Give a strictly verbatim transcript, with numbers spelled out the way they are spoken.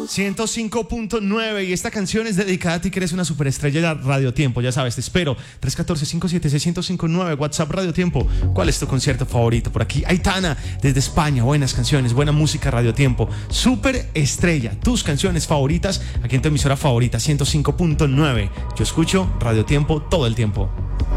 ciento cinco punto nueve y esta canción es dedicada a ti que eres una superestrella de Radio Tiempo, ya sabes, te espero. tres uno cuatro, cinco siete seis, cero cinco nueve, WhatsApp Radio Tiempo. ¿Cuál es tu concierto favorito? Por aquí, Aitana, desde España, buenas canciones, buena música, Radio Tiempo. Superestrella, tus canciones favoritas, aquí en tu emisora favorita, ciento cinco punto nueve. Yo escucho Radio Tiempo todo el tiempo.